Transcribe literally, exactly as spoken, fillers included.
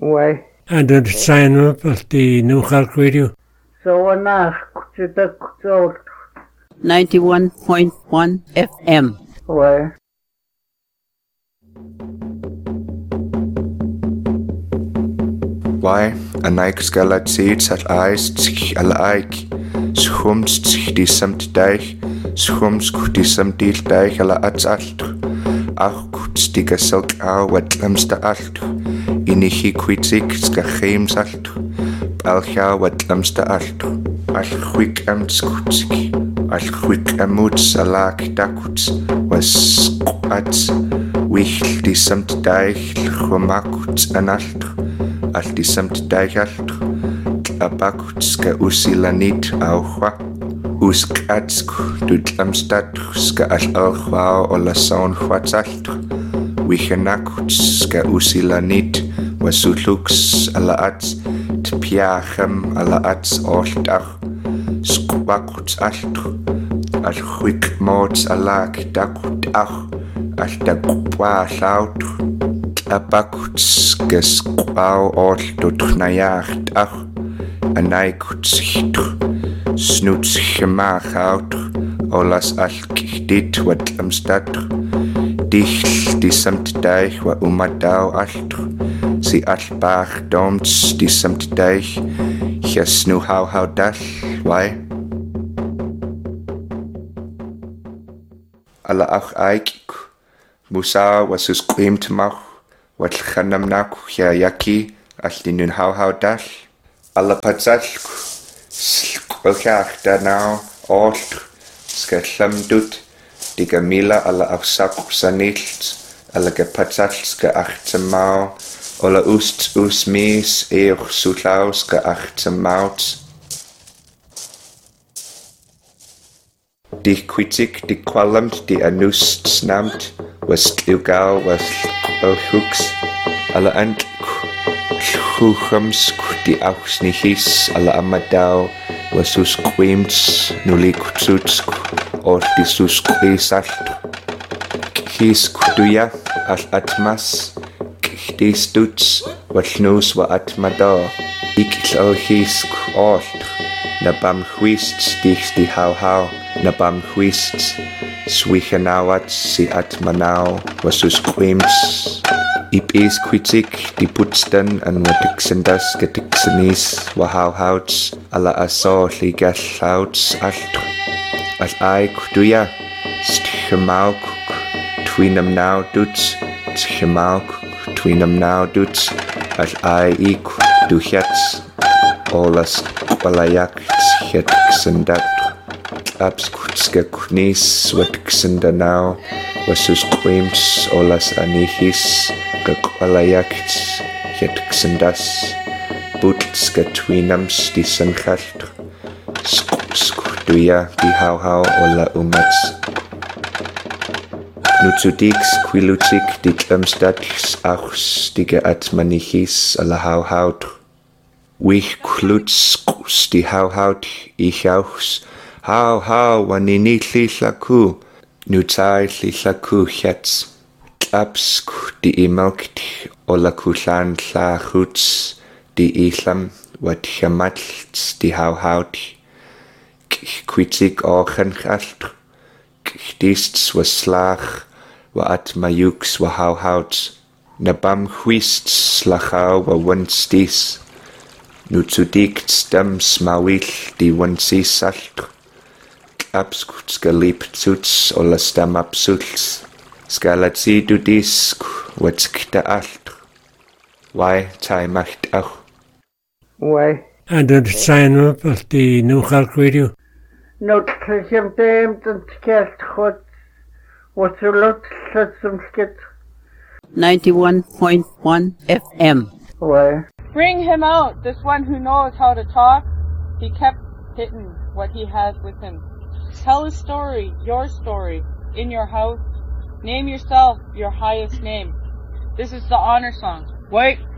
Why? And the sign up of the New Halk Radio. So I'm not so ninety-one point one F M. Why? Why? Anaik skalat seeds at eyes tsk al aik. Schums tsk die samt deich. Schums die samt die deich ala ats alt. Ach kuts die geselk au wat lamsta alt. Inichi kwitzig ska heims alt. Balcha wat lamsta alt. Al chwik am skutsik. Al chwik amuts alak dakuts. Was ats. Wichl die samt deich. Chumakuts an alt. Al die samt deich alt. Abakuts ska usilanit auchwa. Usk atsk dutlamstad ska al alchwa o la saun chwatsalt. Wichenakuts ska usilanit wasuluks ala ats tpiachem ala ats oltach. Skwakuts alt. Al chwik mots alak dakut ach. Al dakupwa laut. Abakuts ska skwau oltut najacht ach. Anaikuts hitr. Snoets gemaag out, olas alkich dit wat amstad. Dicht die samt deich wa umadau alt. Si albaag domts die samt deich. Jas nu hau hau dal, wai? Alla ach aikik. Musa was us kweemt mach. Wat chanamnak ja yaki. Al die nun hau hau dal. Alla patsalk. Welkach danau alt sketlamdut die Gamila alla afsak sanilt alla gepatzalska achtemau alla ust us mis eer sutlauska achtemauts die kwitik die kwalamt die anust snamt was kliugau was elhuks alla ant chuchams die auxnichis alla amadau wasus kweemts nulikutsuts or disus kweesalt. His kutuya al atmas kihdistuts walnus wa atmada. Ikil o his alt nabam hwists dichs di hau hau nabam hwists swichenawat si atmanau wasus kweemts. Ip is kwitik di putstan an watiksendas getiksenis wa hau hauts ala aso ligal hauts alt. Al ai kutuya stchemauk twinam now duts stchemauk twinam now duts al ai ik duchats olas walayak tchetiksendat abs kutske kunis watiksendanau wasus kweems olas anihis Gakwalayakts Yetxendas Butska twinams di sanchalt Skuduya di hau hau ola umats Nutsudix quilutik di tlamstadx achs dige atmanichis ala hau haut Wich klutskus di hau haut ich auchs Hau hau waninitli laku Nutai laku chats Absk di imelkt ola kulan la huts di islam wat chamatls di hau haut kwitik ochen alt dists was slag wa at mayuks wa hau haut nabam hwists lachau wa wonstis nutsudikt stams mawil di wonsis alt absk skalip tuts ola stam absuls Skalatsi du disk watskta alt. Why tai macht auch? Why? And the sign up of the New Halk Radio. No trishem dem den skert hot. What you lot some skit. ninety-one point one F M. Why? Bring him out, this one who knows how to talk. He kept hitting what he has with him. Tell a story, your story, in your house. Name yourself your highest name. This is the honor song. Wait.